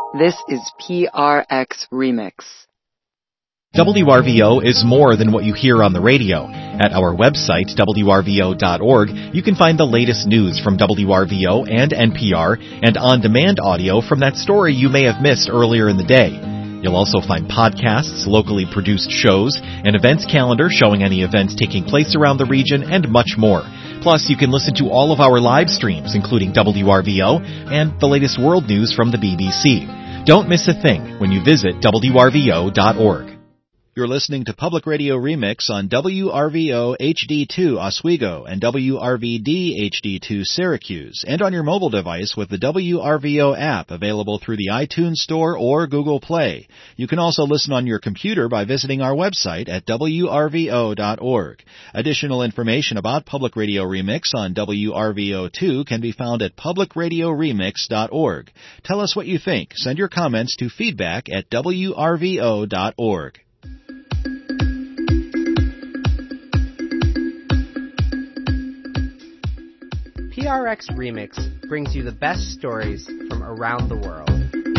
This is PRX Remix. WRVO is more than what you hear on the radio. At our website, wrvo.org, you can find the latest news from WRVO and NPR and on-demand audio from that story you may have missed earlier in the day. You'll also find podcasts, locally produced shows, an events calendar showing any events taking place around the region, and much more. Plus, you can listen to all of our live streams, including WRVO and the latest world news from the BBC. Don't miss a thing when you visit wrvo.org. You're listening to Public Radio Remix on WRVO HD2 Oswego and WRVD HD2 Syracuse, and on your mobile device with the WRVO app available through the iTunes Store or Google Play. You can also listen on your computer by visiting our website at WRVO.org. Additional information about Public Radio Remix on WRVO2 can be found at publicradioremix.org. Tell us what you think. Send your comments to feedback at WRVO.org. PRX Remix brings you the best stories from around the world.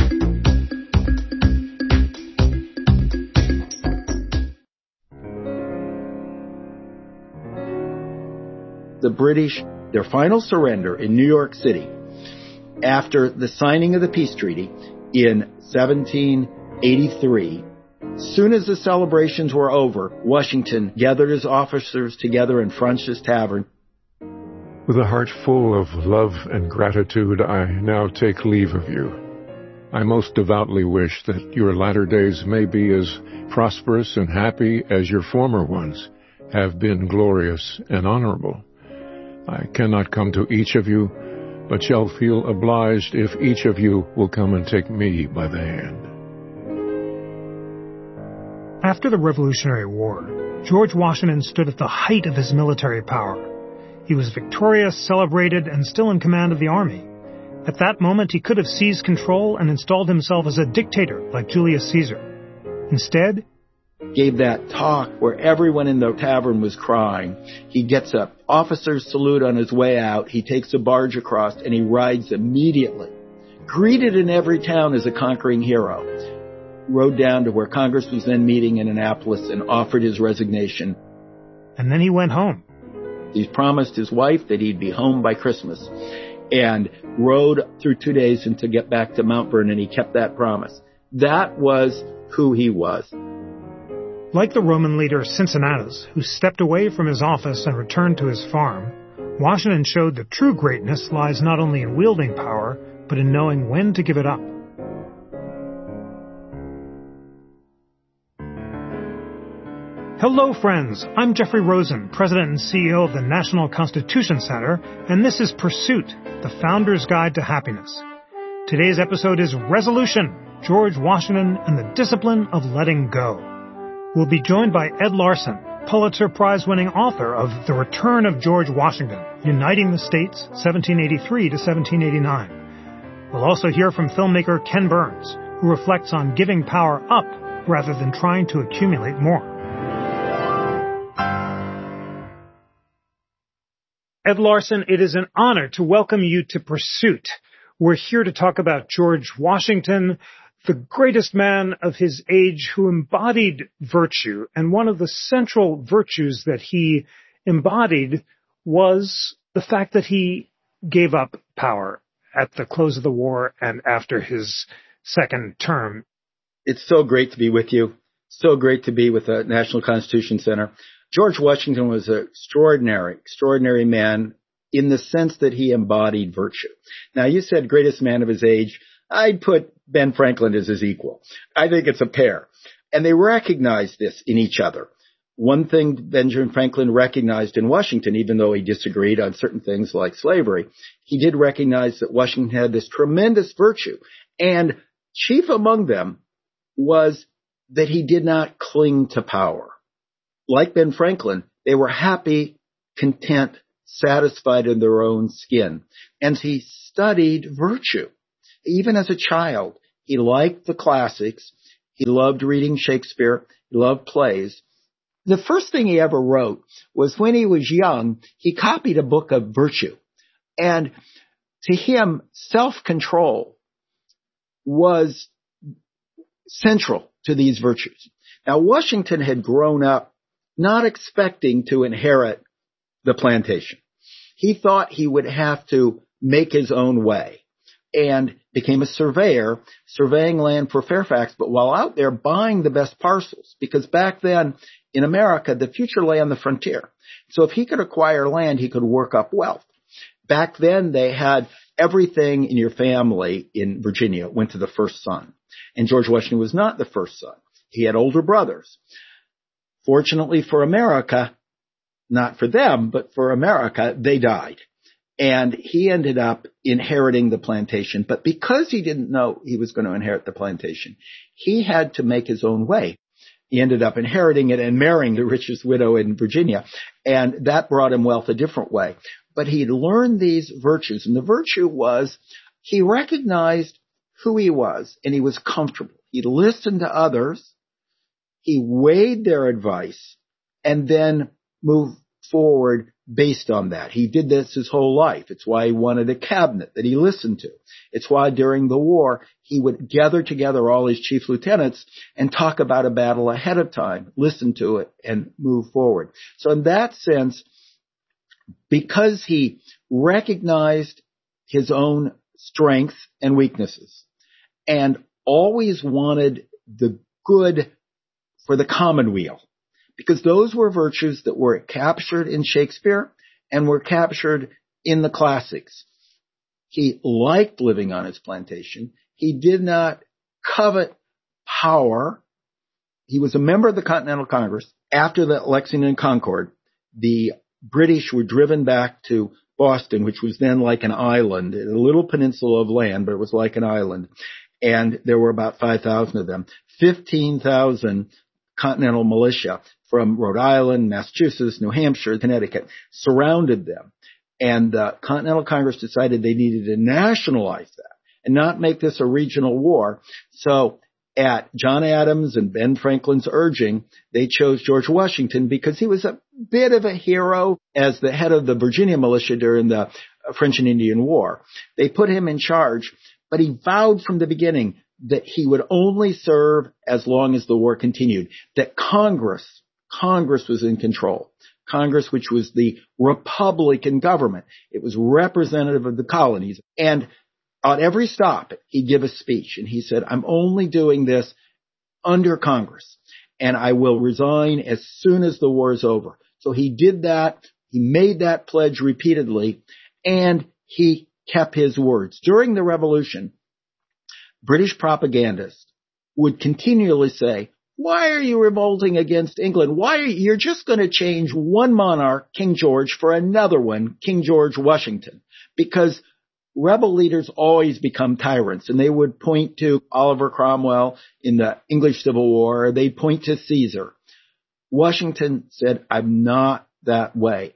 The British, their final surrender in New York City after the signing of the peace treaty in 1783. Soon as the celebrations were over, Washington gathered his officers together in French's Tavern. With a heart full of love and gratitude, I now take leave of you. I most devoutly wish that your latter days may be as prosperous and happy as your former ones have been glorious and honorable. I cannot come to each of you, but shall feel obliged if each of you will come and take me by the hand. After the Revolutionary War, George Washington stood at the height of his military power. He was victorious, celebrated, and still in command of the army. At that moment, he could have seized control and installed himself as a dictator like Julius Caesar. Instead, gave that talk where everyone in the tavern was crying. He gets an officer's salute on his way out. He takes a barge across, and he rides immediately. Greeted in every town as a conquering hero. Rode down to where Congress was then meeting in Annapolis and offered his resignation. And then he went home. He promised his wife that he'd be home by Christmas and rode through 2 days and to get back to Mount Vernon. He kept that promise. That was who he was. Like the Roman leader Cincinnatus, who stepped away from his office and returned to his farm, Washington showed that true greatness lies not only in wielding power, but in knowing when to give it up. Hello, friends. I'm Jeffrey Rosen, President and CEO of the National Constitution Center, and this is Pursuit, the Founder's Guide to Happiness. Today's episode is Resolution, George Washington and the Discipline of Letting Go. We'll be joined by Ed Larson, Pulitzer Prize-winning author of The Return of George Washington, Uniting the States, 1783 to 1789. We'll also hear from filmmaker Ken Burns, who reflects on giving power up rather than trying to accumulate more. Ed Larson, it is an honor to welcome you to Pursuit. We're here to talk about George Washington, the greatest man of his age who embodied virtue. And one of the central virtues that he embodied was the fact that he gave up power at the close of the war and after his second term. It's so great to be with you. So great to be with the National Constitution Center. George Washington was an extraordinary man in the sense that he embodied virtue. Now, you said greatest man of his age. I'd put Ben Franklin as his equal. I think it's a pair. And they recognized this in each other. One thing Benjamin Franklin recognized in Washington, even though he disagreed on certain things like slavery, he did recognize that Washington had this tremendous virtue. And chief among them was that he did not cling to power. Like Ben Franklin, they were happy, content, satisfied in their own skin. And he studied virtue. Even as a child, he liked the classics. He loved reading Shakespeare. He loved plays. The first thing he ever wrote was when he was young, he copied a book of virtue. And to him, self-control was central to these virtues. Now, Washington had grown up not expecting to inherit the plantation. He thought he would have to make his own way and became a surveyor, surveying land for Fairfax, but while out there buying the best parcels, because back then in America, the future lay on the frontier. So if he could acquire land, he could work up wealth. Back then, they had everything in your family in Virginia went to the first son. And George Washington was not the first son. He had older brothers. Fortunately for America, not for them, but for America, they died. And he ended up inheriting the plantation. But because he didn't know he was going to inherit the plantation, he had to make his own way. He ended up inheriting it and marrying the richest widow in Virginia. And that brought him wealth a different way. But he learned these virtues. And the virtue was he recognized who he was and he was comfortable. He listened to others. He weighed their advice and then moved forward based on that. He did this his whole life. It's why he wanted a cabinet that he listened to. It's why during the war he would gather together all his chief lieutenants and talk about a battle ahead of time, listen to it, and move forward. So in that sense, because he recognized his own strengths and weaknesses and always wanted the good for the commonweal, because those were virtues that were captured in Shakespeare and were captured in the classics. He liked living on his plantation. He did not covet power. He was a member of the Continental Congress. After the Lexington Concord, the British were driven back to Boston, which was then like an island, a little peninsula of land, but it was like an island. And there were about 5,000 of them. 15,000 Continental militia from Rhode Island, Massachusetts, New Hampshire, Connecticut surrounded them. And the Continental Congress decided they needed to nationalize that and not make this a regional war. So at John Adams and Ben Franklin's urging, they chose George Washington because he was a bit of a hero as the head of the Virginia militia during the French and Indian War. They put him in charge, but he vowed from the beginning that he would only serve as long as the war continued, that Congress was in control. Congress, which was the Republican government. It was representative of the colonies. And on every stop, he'd give a speech. And he said, I'm only doing this under Congress. And I will resign as soon as the war is over. So he did that. He made that pledge repeatedly. And he kept his words. During the Revolution, British propagandists would continually say, why are you revolting against England? You're just going to change one monarch, King George, for another one, King George Washington, because rebel leaders always become tyrants. And they would point to Oliver Cromwell in the English Civil War. Or they'd point to Caesar. Washington said, I'm not that way.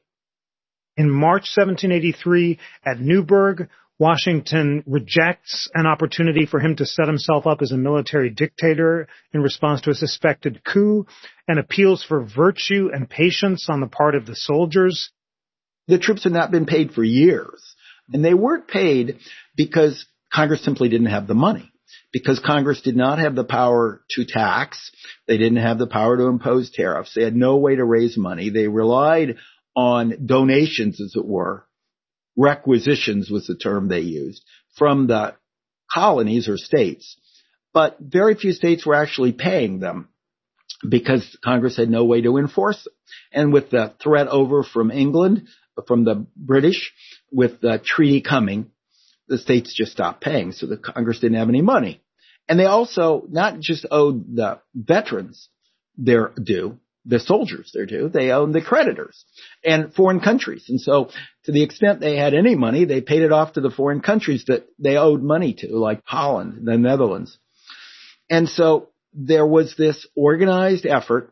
In March 1783 at Newburgh, Washington rejects an opportunity for him to set himself up as a military dictator in response to a suspected coup and appeals for virtue and patience on the part of the soldiers. The troops had not been paid for years, and they weren't paid because Congress simply didn't have the money, because Congress did not have the power to tax. They didn't have the power to impose tariffs. They had no way to raise money. They relied on donations, as it were. Requisitions was the term they used, from the colonies or states. But very few states were actually paying them because Congress had no way to enforce it. And with the threat over from England, from the British, with the treaty coming, the states just stopped paying. So the Congress didn't have any money. And they also not just owed the veterans their due, the soldiers their due, they owned the creditors and foreign countries. And so to the extent they had any money, they paid it off to the foreign countries that they owed money to, like Holland, the Netherlands. And so there was this organized effort.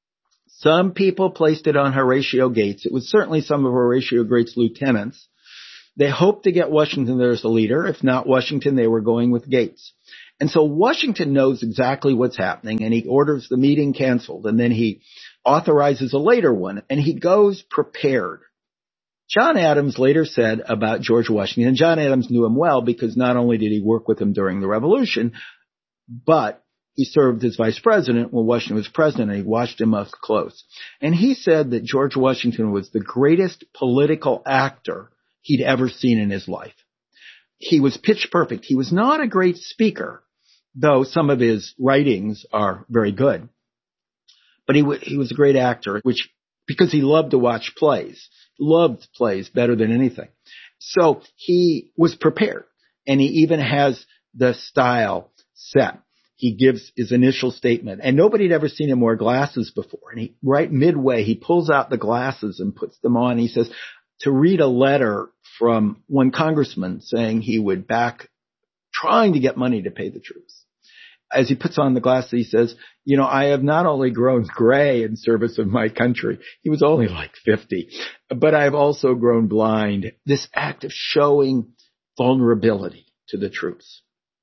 Some people placed it on Horatio Gates. It was certainly some of Horatio Gates' lieutenants. They hoped to get Washington there as a leader. If not Washington, they were going with Gates. And so Washington knows exactly what's happening, and he orders the meeting canceled, and then he authorizes a later one, and he goes prepared. John Adams later said about George Washington, and John Adams knew him well because not only did he work with him during the Revolution, but he served as vice president when Washington was president, and he watched him up close. And he said that George Washington was the greatest political actor he'd ever seen in his life. He was pitch perfect. He was not a great speaker, though some of his writings are very good. But he was a great actor, because he loved to watch plays. Loved plays better than anything. So he was prepared, and he even has the style set. He gives his initial statement, and nobody had ever seen him wear glasses before. And right midway, he pulls out the glasses and puts them on. He says to read a letter from one congressman saying he would back trying to get money to pay the troops. As he puts on the glasses, he says, I have not only grown gray in service of my country. He was only like 50, but I have also grown blind. This act of showing vulnerability to the troops.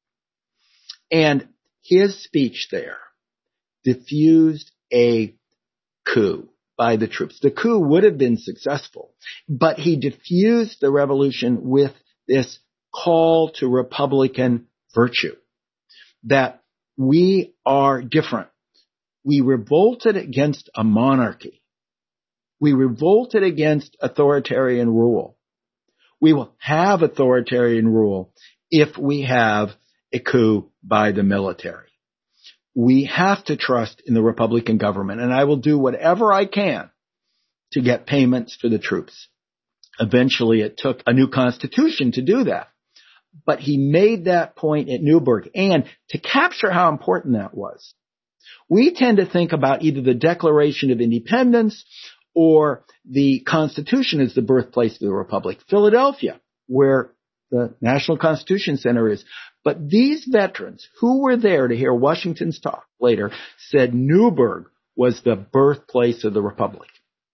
And his speech there diffused a coup by the troops. The coup would have been successful, but he diffused the revolution with this call to Republican virtue, that we are different. We revolted against a monarchy. We revolted against authoritarian rule. We will have authoritarian rule if we have a coup by the military. We have to trust in the Republican government, and I will do whatever I can to get payments for the troops. Eventually, it took a new constitution to do that. But he made that point at Newburgh. And to capture how important that was, we tend to think about either the Declaration of Independence or the Constitution as the birthplace of the Republic. Philadelphia, where the National Constitution Center is. But these veterans who were there to hear Washington's talk later said Newburgh was the birthplace of the Republic.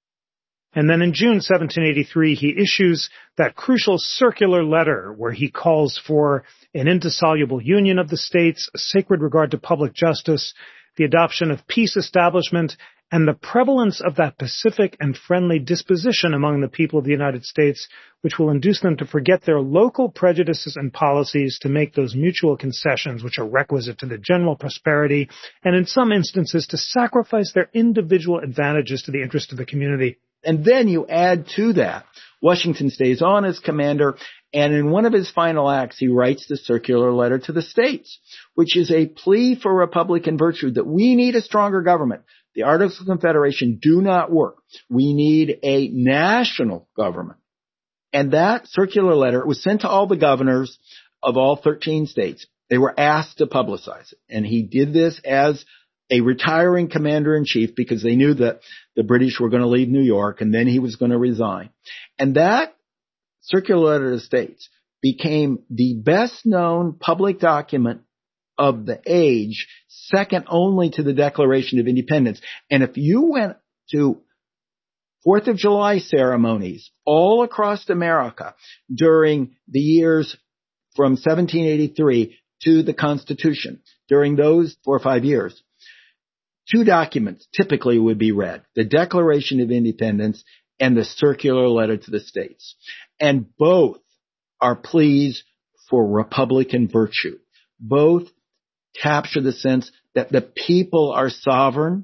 And then in June 1783, he issues that crucial circular letter where he calls for an indissoluble union of the states, a sacred regard to public justice, the adoption of peace establishment, and the prevalence of that pacific and friendly disposition among the people of the United States, which will induce them to forget their local prejudices and policies to make those mutual concessions which are requisite to the general prosperity, and in some instances to sacrifice their individual advantages to the interest of the community. And then you add to that, Washington stays on as commander, and in one of his final acts, he writes the circular letter to the states, which is a plea for Republican virtue that we need a stronger government. The Articles of Confederation do not work. We need a national government. And that circular letter was sent to all the governors of all 13 states. They were asked to publicize it. And he did this as a retiring commander-in-chief because they knew that the British were going to leave New York and then he was going to resign. And that circular letter to the states became the best-known public document of the age, second only to the Declaration of Independence. And if you went to 4th of July ceremonies all across America during the years from 1783 to the Constitution, during those 4 or 5 years, two documents typically would be read, the Declaration of Independence and the circular letter to the states. And both are pleas for Republican virtue. Both capture the sense that the people are sovereign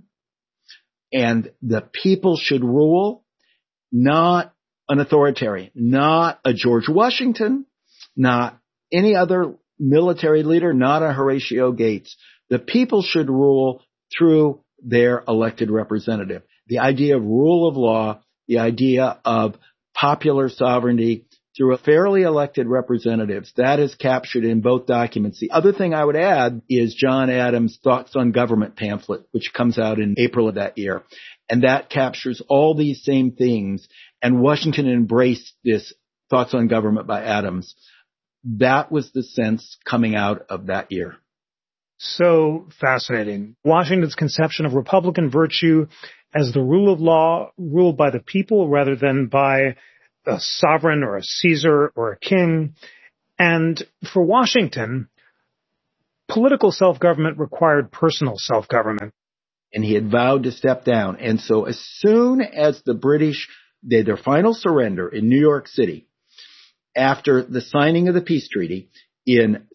and the people should rule, not an authoritarian, not a George Washington, not any other military leader, not a Horatio Gates. The people should rule through their elected representative. The idea of rule of law, the idea of popular sovereignty through a fairly elected representatives, that is captured in both documents. The other thing I would add is John Adams' Thoughts on Government pamphlet, which comes out in April of that year. And that captures all these same things. And Washington embraced this Thoughts on Government by Adams. That was the sense coming out of that year. So fascinating. Washington's conception of Republican virtue as the rule of law ruled by the people rather than by a sovereign or a Caesar or a king. And for Washington, political self-government required personal self-government. And he had vowed to step down. And so as soon as the British their final surrender in New York City after the signing of the peace treaty in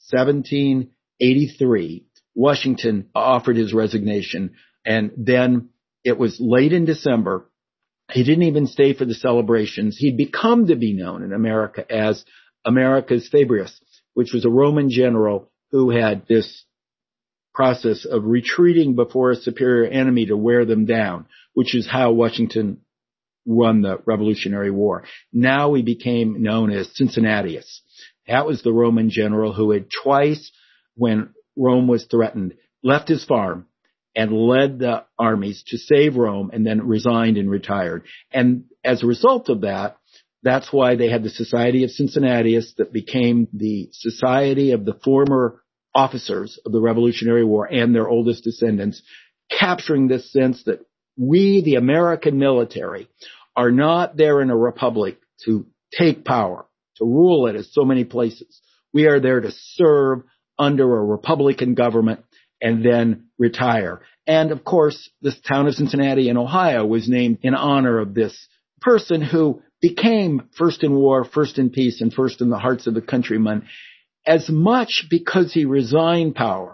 1783. Washington offered his resignation, and then it was late in December. He didn't even stay for the celebrations. He'd become to be known in America as Americus Fabrius, which was a Roman general who had this process of retreating before a superior enemy to wear them down, which is how Washington won the Revolutionary War. Now he became known as Cincinnatus. That was the Roman general who had twice, when Rome was threatened, left his farm and led the armies to save Rome, and then resigned and retired. And as a result of that, that's why they had the Society of Cincinnatus that became the society of the former officers of the Revolutionary War and their oldest descendants, capturing this sense that we, the American military, are not there in a republic to take power, to rule it as so many places. We are there to serve under a Republican government and then retire. And of course, this town of Cincinnati in Ohio was named in honor of this person who became first in war, first in peace, and first in the hearts of the countrymen, as much because he resigned power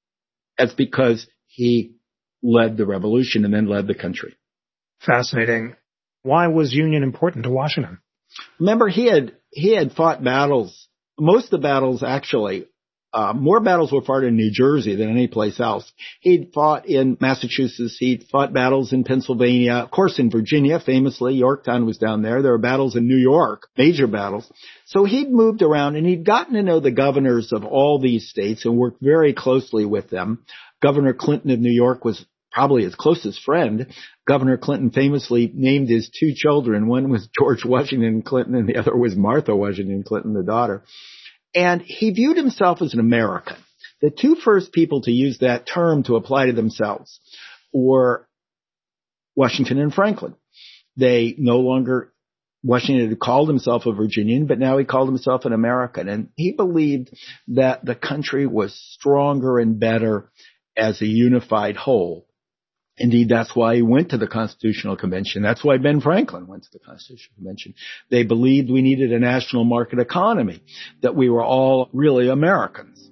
as because he led the revolution and then led the country. Fascinating. Why was Union important to Washington? Remember, he had fought battles. Most of the battles, actually, more battles were fought in New Jersey than any place else. He'd fought in Massachusetts. He'd fought battles in Pennsylvania. Of course, in Virginia, famously, Yorktown was down there. There were battles in New York, major battles. So he'd moved around, and he'd gotten to know the governors of all these states and worked very closely with them. Governor Clinton of New York was probably his closest friend. Governor Clinton famously named his two children. One was George Washington Clinton, and the other was Martha Washington Clinton, the daughter. And he viewed himself as an American. The two first people to use that term to apply to themselves were Washington and Franklin. They no longer, Washington had called himself a Virginian, but now he called himself an American. And he believed that the country was stronger and better as a unified whole. Indeed, that's why he went to the Constitutional Convention. That's why Ben Franklin went to the Constitutional Convention. They believed we needed a national market economy, that we were all really Americans.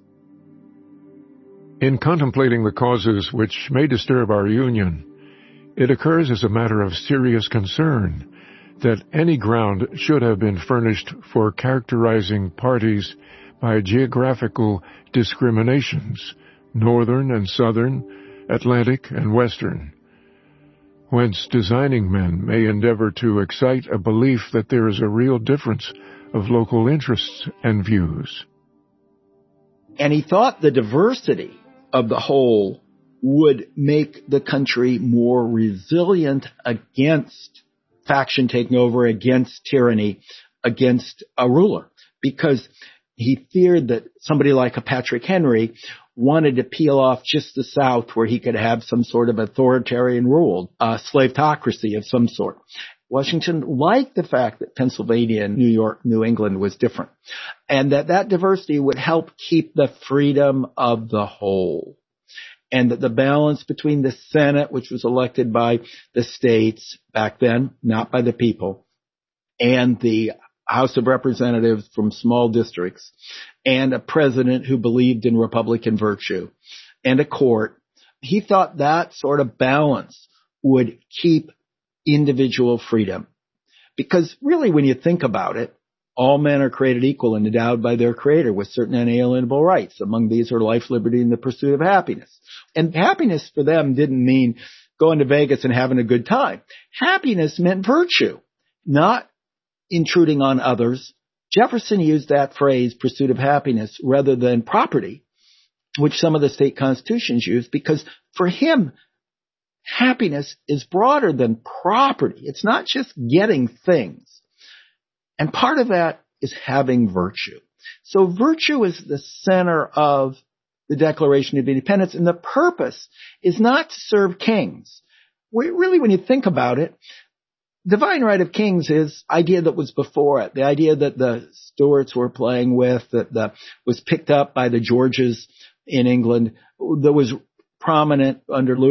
In contemplating the causes which may disturb our Union, it occurs as a matter of serious concern that any ground should have been furnished for characterizing parties by geographical discriminations, northern and southern, Atlantic and Western, whence designing men may endeavor to excite a belief that there is a real difference of local interests and views. And he thought the diversity of the whole would make the country more resilient against faction taking over, against tyranny, against a ruler, because he feared that somebody like a Patrick Henry wanted to peel off just the South where he could have some sort of authoritarian rule, a slavetocracy of some sort. Washington liked the fact that Pennsylvania and New York, New England was different, and that diversity would help keep the freedom of the whole, and that the balance between the Senate, which was elected by the states back then, not by the people, and the House of Representatives from small districts, and a president who believed in Republican virtue, and a court. He thought that sort of balance would keep individual freedom. Because really, when you think about it, all men are created equal and endowed by their Creator with certain inalienable rights. Among these are life, liberty, and the pursuit of happiness. And happiness for them didn't mean going to Vegas and having a good time. Happiness meant virtue, not intruding on others. Jefferson used that phrase, pursuit of happiness, rather than property, which some of the state constitutions use, because for him, happiness is broader than property. It's not just getting things. And part of that is having virtue. So virtue is the center of the Declaration of Independence, and the purpose is not to serve kings. Really, when you think about it, divine right of kings is idea that was before it, the idea that the Stuarts were playing with, that was picked up by the Georges in England, that was prominent under Louis